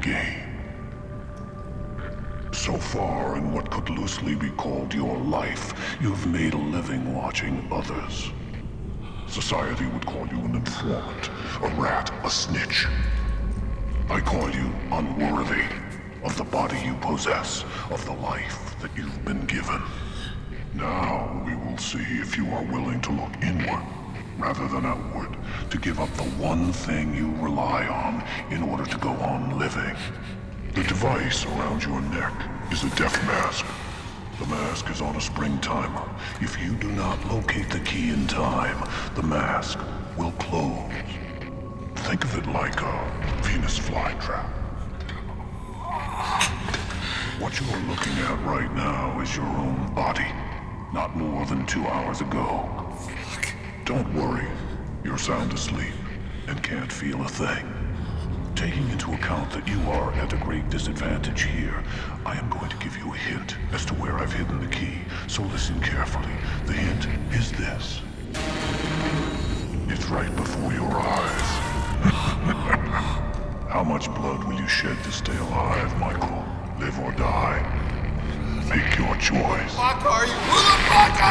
game. So far, in what could loosely be called your life, you've made a living watching others. Society would call you an informant, a rat, a snitch. I call you unworthy of the body you possess, of the life that you've been given. Now we will see if you are willing to look inward rather than outward, to give up the one thing you rely on in order to go on living. The device around your neck is a death mask. The mask is on a spring timer. If you do not locate the key in time, the mask will close. Think of it like a Venus flytrap. What you're looking at right now is your own body, not more than 2 hours ago. Don't worry, you're sound asleep and can't feel a thing. Taking into account that you are at a great disadvantage here, I am going to give you a hint as to where I've hidden the key, so listen carefully. The hint is this. It's right before your eyes. How much blood will you shed to stay alive, Michael? Live or die? Make your choice. Fuck are you? Who the fuck are